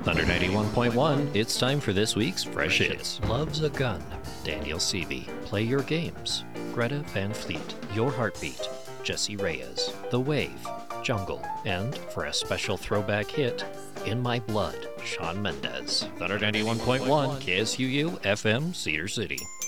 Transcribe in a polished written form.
Thunder 91.1, it's time for this week's Fresh Hits. Loves a Gun, Daniel Seavey. Play Your Games, Greta Van Fleet. Your Heartbeat, Jesse Reyes. The Wave, Jungle. And for a special throwback hit, In My Blood, Shawn Mendes. Thunder 91.1, KSUU, FM, Cedar City.